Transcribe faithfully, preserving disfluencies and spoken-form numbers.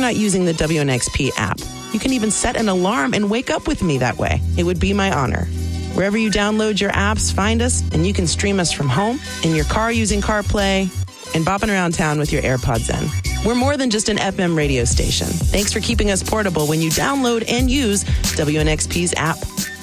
not using the W N X P app? You can even set an alarm and wake up with me that way. It would be my honor. Wherever you download your apps, find us, and you can stream us from home, in your car using CarPlay, and bopping around town with your AirPods in. We're more than just an F M radio station. Thanks for keeping us portable when you download and use W N X P's app.